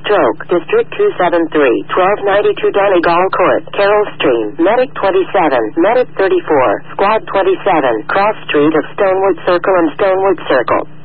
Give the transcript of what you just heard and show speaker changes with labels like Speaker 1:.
Speaker 1: Stroke, District 273, 1292 Donegal Court, Carroll Stream, Medic 27, Medic 34, Squad 27, Cross Street of Stonewood Circle and Stonewood Circle.